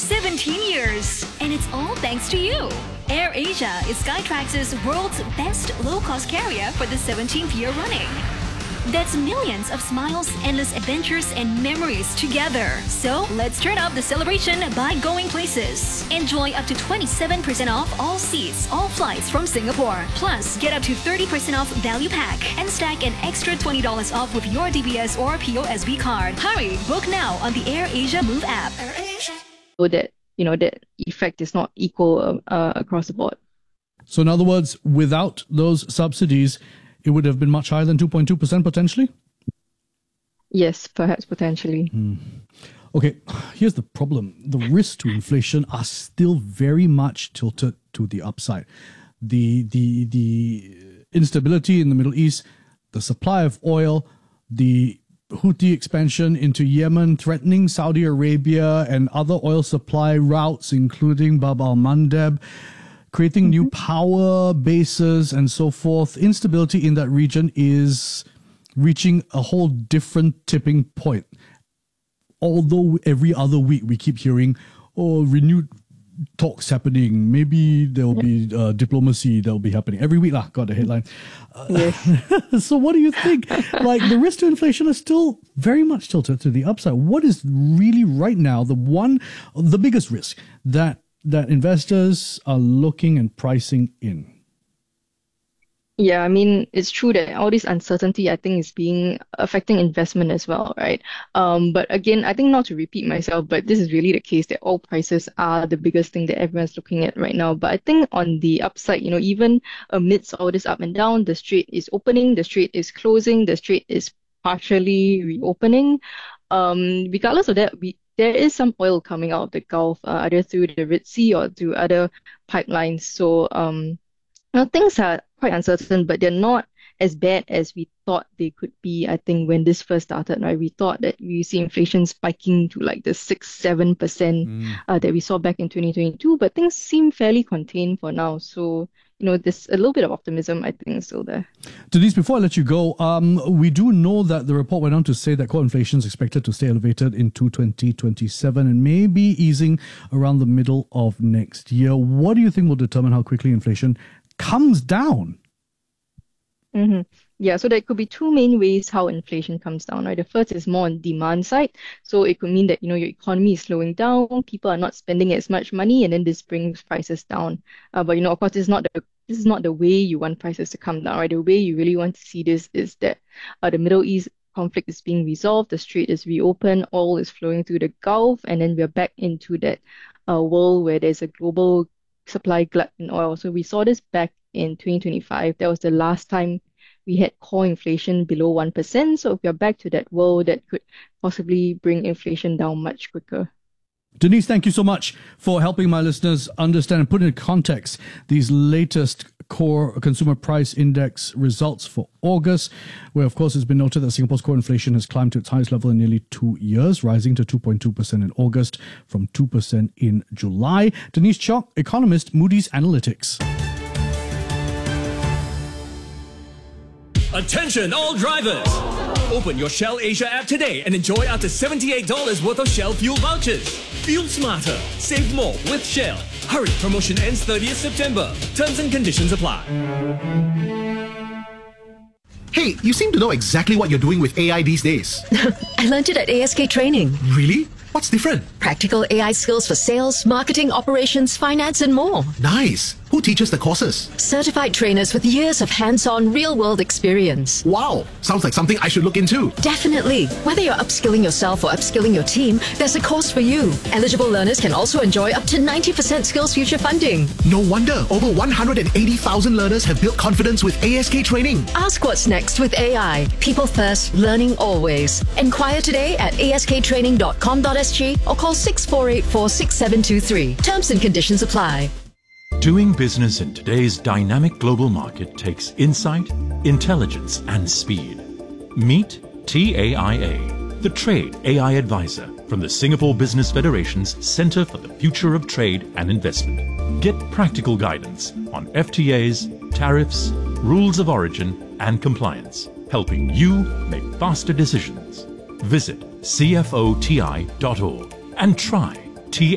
17 years. And it's all thanks to you. AirAsia is Skytrax' world's best low-cost carrier for the 17th year running. That's millions of smiles, endless adventures, and memories together. So let's turn up the celebration by going places. Enjoy up to 27% off all seats, all flights from Singapore. Plus, get up to 30% off value pack and stack an extra $20 off with your DBS or POSB card. Hurry, book now on the AirAsia Move app. So that, that effect is not equal across the board. So in other words, without those subsidies, it would have been much higher than 2.2% potentially? Yes, perhaps potentially. Okay, here's the problem. The risks to inflation are still very much tilted to the upside. The instability in the Middle East, the supply of oil, the Houthi expansion into Yemen, threatening Saudi Arabia and other oil supply routes, including Bab al-Mandeb, creating new power bases and so forth. Instability in that region is reaching a whole different tipping point. Although every other week we keep hearing, renewed talks happening. Maybe there'll be diplomacy that'll be happening. Every week, got the headline. Yes. So what do you think? Like, the risk to inflation is still very much tilted to the upside. What is really right now the biggest risk that investors are looking and pricing in? Yeah, I mean, it's true that all this uncertainty, I think, is affecting investment as well, right? But again, I think not to repeat myself, but this is really the case that oil prices are the biggest thing that everyone's looking at right now. But I think on the upside, even amidst all this up and down, the strait is opening, the strait is closing, the strait is partially reopening. Regardless of that, there is some oil coming out of the Gulf, either through the Red Sea or through other pipelines. So, things are quite uncertain, but they're not as bad as we thought they could be, I think, when this first started, right? We thought that we see inflation spiking to like the 6-7% that we saw back in 2022, but things seem fairly contained for now. So, there's a little bit of optimism, I think, still there. Denise, before I let you go, we do know that the report went on to say that core inflation is expected to stay elevated into 2027 and maybe easing around the middle of next year. What do you think will determine how quickly inflation comes down? Yeah, so there could be two main ways how inflation comes down, right? The first is more on demand side. So it could mean that, your economy is slowing down, people are not spending as much money, and then this brings prices down. But, of course, this is not the way you want prices to come down, right? The way you really want to see this is that the Middle East conflict is being resolved, the strait is reopened, oil is flowing through the Gulf, and then we're back into that world where there's a global supply glut in oil. So we saw this back in 2025. That was the last time we had core inflation below 1%. So if we're back to that world, that could possibly bring inflation down much quicker. Denise, thank you so much for helping my listeners understand and put in context these latest core consumer price index results for August, where, of course, it's been noted that Singapore's core inflation has climbed to its highest level in nearly 2 years, rising to 2.2% in August from 2% in July. Denise Chok, economist, Moody's Analytics. Attention all drivers! Open your Shell Asia app today and enjoy up to $78 worth of Shell fuel vouchers. Fuel smarter, save more with Shell. Hurry, promotion ends 30th September. Terms and conditions apply. Hey, you seem to know exactly what you're doing with AI these days. I learned it at ASK Training. Really? What's different? Practical AI skills for sales, marketing, operations, finance, and more. Nice. Who teaches the courses? Certified trainers with years of hands-on, real-world experience. Wow. Sounds like something I should look into. Definitely. Whether you're upskilling yourself or upskilling your team, there's a course for you. Eligible learners can also enjoy up to 90% Skills Future funding. No wonder over 180,000 learners have built confidence with ASK Training. Ask what's next with AI. People first, learning always. Inquire today at asktraining.com.sg or call 64846723. Terms and conditions apply. Doing business in today's dynamic global market takes insight, intelligence, and speed. Meet TAIA, the Trade AI Advisor from the Singapore Business Federation's Centre for the Future of Trade and Investment. Get practical guidance on FTAs, tariffs, rules of origin, and compliance, helping you make faster decisions. Visit cfoti.org and try